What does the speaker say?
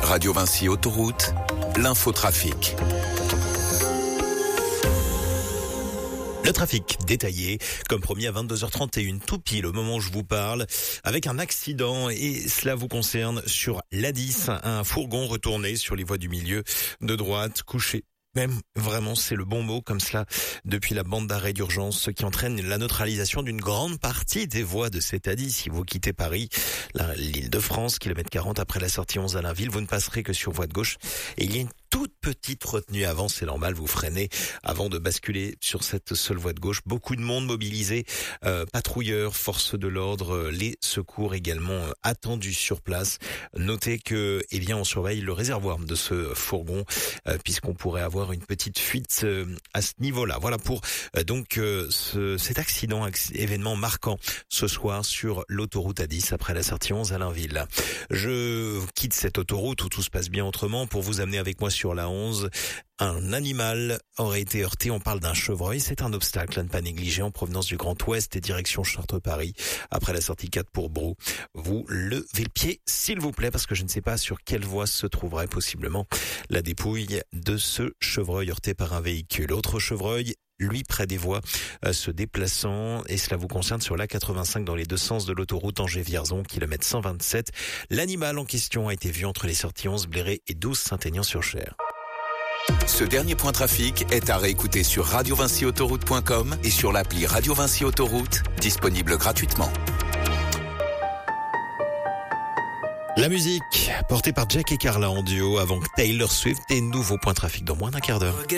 Radio Vinci Autoroute, l'infotrafic. Le trafic détaillé, comme promis à 22h31, tout pile au moment où je vous parle, avec un accident et cela vous concerne sur l'A10, un fourgon retourné sur les voies du milieu de droite, couché. Même vraiment, c'est le bon mot comme cela depuis la bande d'arrêt d'urgence, ce qui entraîne la neutralisation d'une grande partie des voies de cette A10. Si vous quittez Paris, l'Île-de-France, kilomètre 40 après la sortie 11 à Allainville, vous ne passerez que sur voie de gauche. Et il y a une toute petite retenue avant, c'est normal, vous freinez avant de basculer sur cette seule voie de gauche. Beaucoup de monde mobilisé, patrouilleurs, forces de l'ordre, les secours également attendus sur place. Notez que, on surveille le réservoir de ce fourgon, puisqu'on pourrait avoir une petite fuite à ce niveau-là. Voilà pour cet accident, événement marquant ce soir sur l'autoroute A10 après la sortie 11 à Allainville. Je quitte cette autoroute où tout se passe bien autrement pour vous amener avec moi sur la 11. Un animal aurait été heurté, on parle d'un chevreuil, c'est un obstacle à ne pas négliger en provenance du Grand Ouest et direction Chartres-Paris, après la sortie 4 pour Brou. Vous levez le pied, s'il vous plaît, parce que je ne sais pas sur quelle voie se trouverait possiblement la dépouille de ce chevreuil heurté par un véhicule. Autre chevreuil, lui près des voies, se déplaçant, et cela vous concerne sur l'A85 dans les deux sens de l'autoroute Angers-Vierzon, kilomètre 127. L'animal en question a été vu entre les sorties 11 Bléré et 12 Saint-Aignan-sur-Cher. Ce dernier point trafic est à réécouter sur radiovinciautoroute.com et sur l'appli Radio Vinci Autoroute, disponible gratuitement. La musique, portée par Jack et Carla en duo avant Taylor Swift et nouveau point trafic dans moins d'un quart d'heure.